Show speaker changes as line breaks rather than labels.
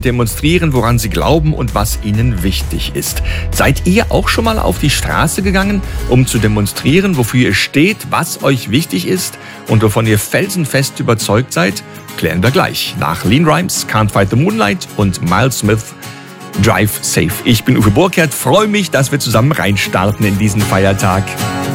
demonstrieren, woran sie glauben und was ihnen wichtig ist. Seid ihr auch schon mal auf die Straße gegangen, um zu demonstrieren, wofür ihr steht, was euch wichtig ist und wovon ihr felsenfest überzeugt seid? Klären wir gleich nach Lean Rhymes, Can't Fight the Moonlight und Miles Smith, Drive Safe. Ich bin Uwe Burkhardt, freue mich, dass wir zusammen reinstarten in diesen Feiertag.